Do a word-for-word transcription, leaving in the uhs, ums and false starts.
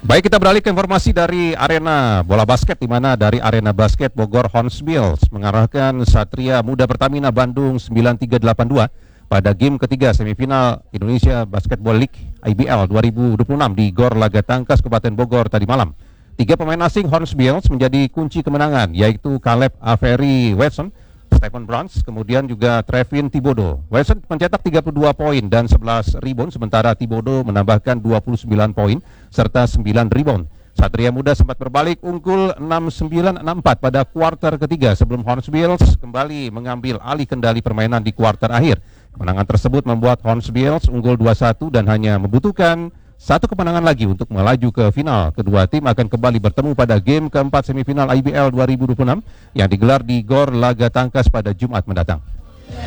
Baik, kita beralih ke informasi dari arena bola basket, di mana dari arena basket Bogor Hornbills mengarahkan Satria Muda Pertamina Bandung sembilan tiga delapan dua pada game ketiga semifinal Indonesia Basketball League I B L dua ribu dua puluh enam di Gor Laga Tangkas Kabupaten Bogor tadi malam. Tiga pemain asing Hornbills menjadi kunci kemenangan, yaitu Caleb Avery Watson, Stephen Browns, kemudian juga Trevin Thibodeau. Watson mencetak tiga puluh dua poin dan sebelas rebound, sementara Thibodeau menambahkan dua puluh sembilan poin serta sembilan rebound. Satria Muda sempat berbalik unggul enam sembilan enam empat pada kuarter ketiga sebelum Hornbills kembali mengambil alih kendali permainan di kuarter akhir. Kemenangan tersebut membuat Hornbills unggul dua satu dan hanya membutuhkan satu kemenangan lagi untuk melaju ke final. Kedua tim akan kembali bertemu pada game keempat semifinal I B L dua ribu dua puluh enam yang digelar di Gor Laga Tangkas pada Jumat mendatang.